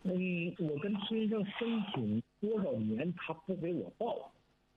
我跟村上申请多少年，他不给我报。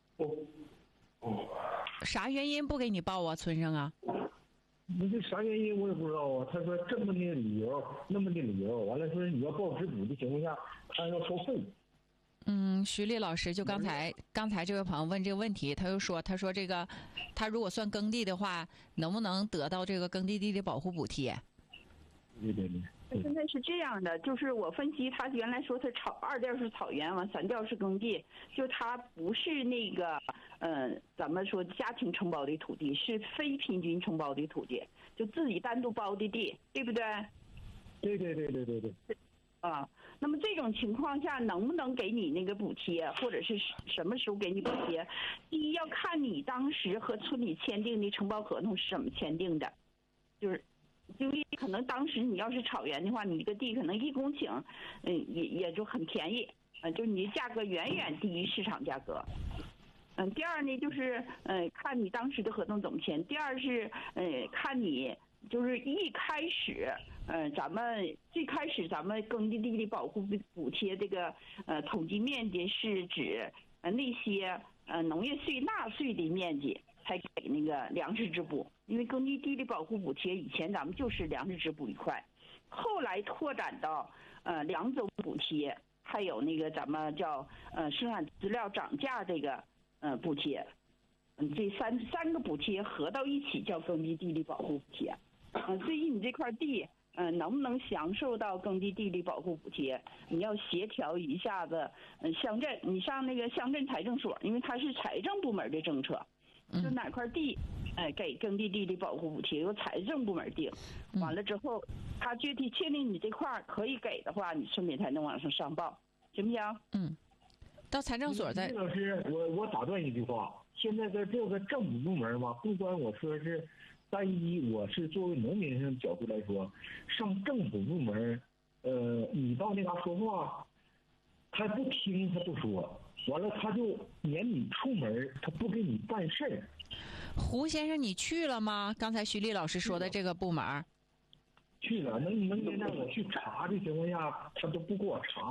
啥原因不给你报啊，村上啊？ 这啥原因我也不知道啊。他说这么的理由，那么的理由，完了说你要报质补的情况下，他要收费。 徐丽老师，就刚才这位朋友问这个问题，他说这个，他如果算耕地的话，能不能得到这个耕地的保护补贴？ 对。 现在是这样的，就是我分析，他原来说他二调是草原，完三调是耕地，就他不是那个咱们说家庭承包的土地，是非平均承包的土地，就自己单独包的地，对不对？ 对。 啊，那么这种情况下能不能给你那个补贴，或者是什么时候给你补贴？第一要看你当时和村里签订的承包合同是怎么签订的，就是因为可能当时你要是草原的话，你这个地可能1公顷，也就很便宜，就你的价格远远低于市场价格。第二呢，就是看你当时的合同怎么签。第二是看你就是一开始，最开始咱们耕地的保护补贴这个统计面积是指那些农业税纳税的面积才给那个粮食支补，因为耕地地的保护补贴以前咱们就是粮食支补一块，后来拓展到粮种补贴，还有那个咱们叫生产资料涨价这个补贴，这三个补贴合到一起叫耕地地的保护补贴。至于你这块地能不能享受到耕地地的保护补贴，你要协调一下子乡镇，你上那个乡镇财政所，因为它是财政部门的政策，就哪块地给耕地地的保护补贴由财政部门定，完了之后他具体确定你这块可以给的话，你村里才能往上上报，行不行？ 到财政所再。 老师，我打断一句话，现在在这个政府部门吧，不管我说是单一，我是作为农民的角度来说，上政府部门，你到那嘎说话，他不听，他不说，完了他就撵你出门，他不给你办事儿。 胡先生，你去了吗？刚才徐丽老师说的这个部门。 去了，能让我去查的情况下，他都不给我查。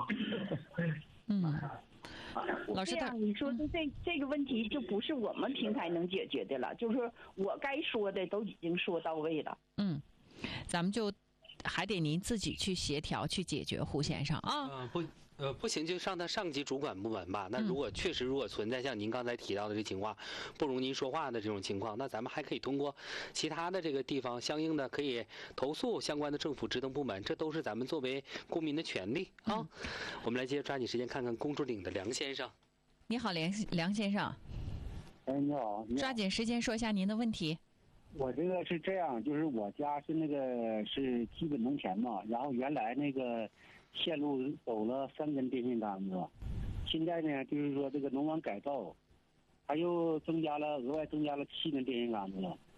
老师， 你说的这个问题就不是我们平台能解决的了，就是说我该说的都已经说到位了。 咱们就还得您自己去协调去解决，胡先生啊。 不行就上他上级主管部门吧。那如果确实存在像您刚才提到的这情况，不容您说话的这种情况，那咱们还可以通过其他的这个地方相应的可以投诉相关的政府职能部门，这都是咱们作为公民的权利啊。我们来接着抓紧时间看看公主岭的梁先生。 你好，梁先生。 你好。 抓紧时间说一下您的问题。 我这个是这样，就是我家是那个是基本农田嘛，然后原来那个线路走了3根电线杆子，现在呢就是说这个农网改造，它又额外增加了7根电线杆子了。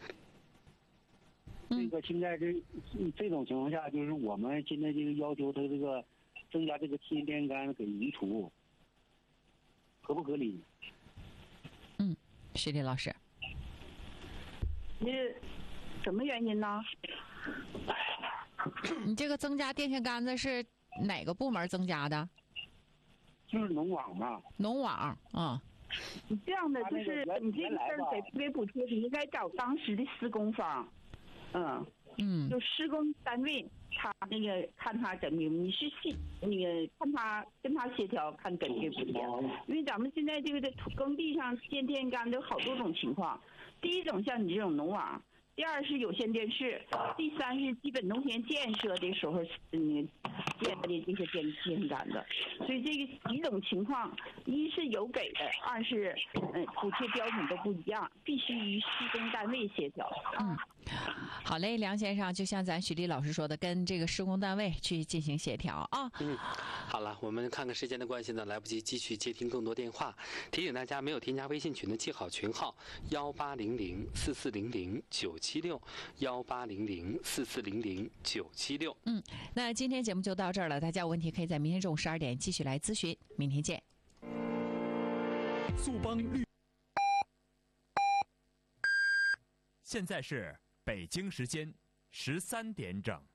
这个现在这种情况下，就是我们现在这个要求它这个增加这个7根电线杆给移除，合不合理？ 徐丽老师。 什么原因呢？ 你这个增加电线杆子是哪个部门增加的？ 就是农网嘛。 农网啊。 你这样的就是你这个事儿给不给补贴，你应该找当时的施工方。就施工单位，他那个看他怎么，你是看他跟他协调，看给不给补贴。因为咱们现在这个在耕地上建电线杆有好多种情况，第一种像你这种农网，第二是有线电视，第三是基本农田建设的时候建的这些电线杆子。所以这个几种情况，一是有给的，二是补贴标准都不一样，必须与施工单位协调。 好嘞，梁先生，就像咱许丽老师说的，跟这个施工单位去进行协调啊。 好了，我们看看时间的关系呢，来不及继续接听更多电话。提醒大家，没有添加微信群的记好群号1800-4400-976，1800-4400-976。 那今天节目就到这儿了，大家有问题可以在明天中午12点继续来咨询，明天见。 速邦绿。现在是北京时间13点整。